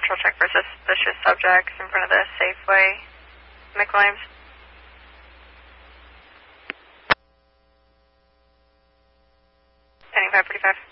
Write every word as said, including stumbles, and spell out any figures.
Marshal check for suspicious subjects in front of the Safeway. McWilliams. Pending five forty-five.